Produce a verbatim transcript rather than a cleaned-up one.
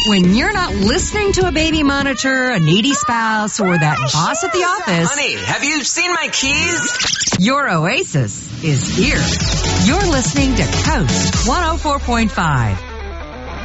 When you're not listening to a baby monitor, a needy spouse, or that boss at the office. Honey, have you seen my keys? Your oasis is here. You're listening to Coast one oh four point five.